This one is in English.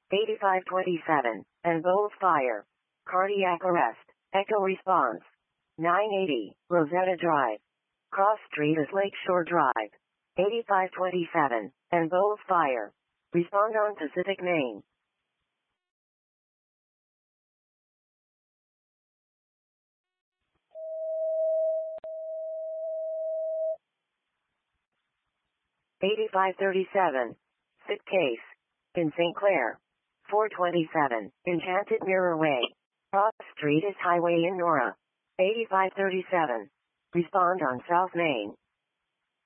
8527, and both fire. Cardiac arrest, echo response. 980, Rosetta Drive. Cross Street is Lakeshore Drive. 8527, and both fire. Respond on Pacific Main. $8537. Sit case. In St. Clair. 427, Enchanted Mirror Way. Cross Street is Highway in Nora. 8537. Respond on South Main.